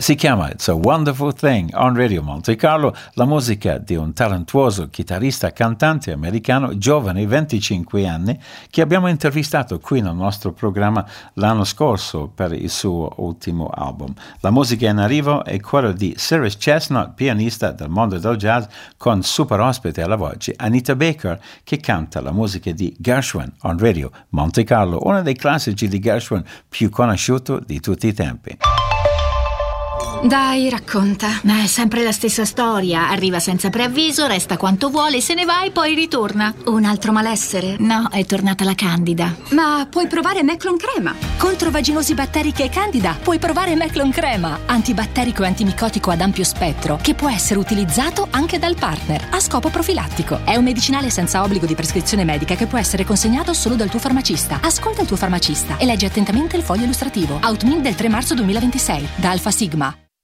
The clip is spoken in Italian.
Si chiama It's a Wonderful Thing on Radio Monte Carlo, la musica di un talentuoso chitarrista cantante americano giovane, 25 anni, che abbiamo intervistato qui nel nostro programma l'anno scorso per il suo ultimo album. La musica in arrivo è quella di Cyrus Chestnut, pianista del mondo del jazz, con super ospite alla voce Anita Baker, che canta la musica di Gershwin on Radio Monte Carlo, uno dei classici di Gershwin più conosciuto di tutti i tempi. Dai, racconta. Ma è sempre la stessa storia. Arriva senza preavviso, resta quanto vuole, se ne va e poi ritorna. Un altro malessere? No, è tornata la Candida. Ma puoi provare Meclon Crema. Contro vaginosi batteriche e Candida puoi provare Meclon Crema, antibatterico e antimicotico ad ampio spettro, che può essere utilizzato anche dal partner a scopo profilattico. È un medicinale senza obbligo di prescrizione medica che può essere consegnato solo dal tuo farmacista. Ascolta il tuo farmacista e leggi attentamente il foglio illustrativo. Outmin del 3 marzo 2026 da Alfa Sigma.